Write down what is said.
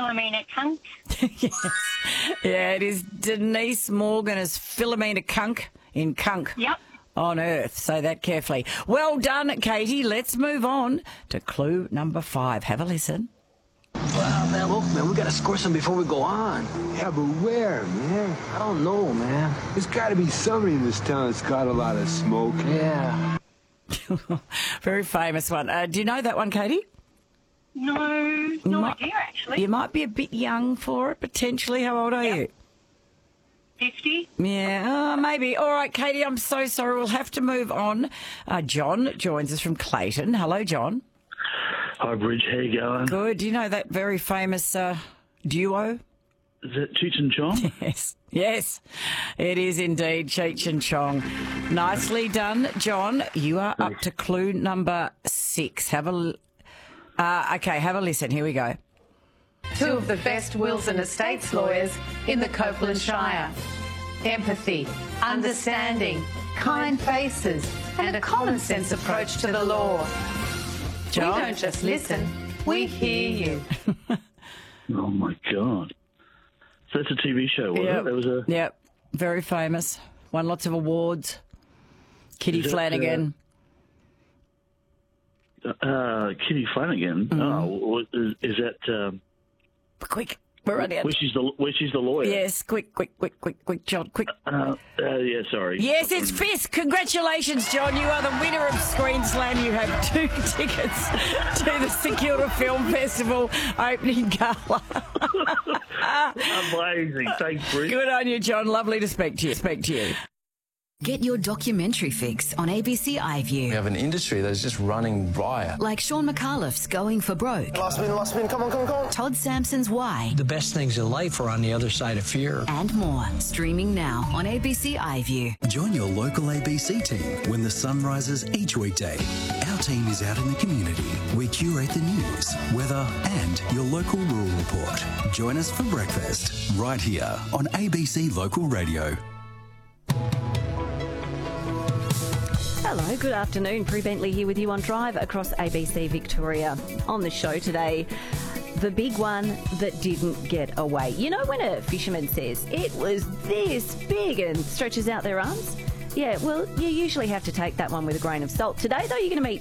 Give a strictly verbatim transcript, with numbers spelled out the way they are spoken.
Philomena Kunk. Yes. Yeah, it is Denise Morgan as Philomena Kunk in Kunk. Yep. On Earth. Say that carefully. Well done, Katie. Let's move on to clue number five. Have a listen. Well, man, look, man, we gotta score some before we go on. Yeah, but where, man? I don't know, man. There's gotta be somebody in this town that's got a lot of smoke. Yeah. Very famous one. Uh, do you know that one, Katie? No, no Mi- idea, actually. You might be a bit young for it, potentially. How old are Yep. you? fifty? Yeah, uh, maybe. All right, Katie, I'm so sorry. We'll have to move on. Uh, John joins us from Clayton. Hello, John. Hi, Bridge. How you going? Good. Do you know that very famous uh, duo? Is that Cheech and Chong? Yes. Yes, it is indeed Cheech and Chong. Nicely done, John. You are up to clue number six. Have a... l- Uh, okay, have a listen. Here we go. Two of the best wills and estates lawyers in the Copeland Shire. Empathy, understanding, kind faces, and a common sense approach to the law. John? We don't just listen, we hear you. Oh, my God. So that's a T V show, was Yep. it? There was a... Yep, very famous. Won lots of awards. Kitty Is it, Flanagan. Uh, Kitty Flanagan. Mm-hmm. Oh, is, is that... Um, Quick, we're running out. where she's the where she's the lawyer? Yes, quick, quick, quick, quick, quick, John, quick. Uh, uh, yeah, sorry. Yes, it's Fisk. Congratulations, John. You are the winner of Screen Slam. You have two tickets to the St Kilda Film Festival opening gala. Amazing. Thanks, Bruce. Good on you, John. Lovely to speak to you. Speak to you. Get your documentary fix on A B C We iView. have an industry that is just running riot. Like Sean McAuliffe's Going for Broke, Last spin, last spin. Come on, come on, come on. Todd Sampson's Why, The best things in life are on the other side of fear. and more. Streaming now on A B C iView. Join your local A B C team when the sun rises each weekday. Our team is out in the community. We curate the news, weather, and your local rural report. Join us for breakfast right here on A B C Local Radio. Hello, good afternoon. Prue Bentley here with you on Drive across A B C Victoria. On the show today, the big one that didn't get away. You know when a fisherman says, it was this big and stretches out their arms? Yeah, well, you usually have to take that one with a grain of salt. Today, though, you're going to meet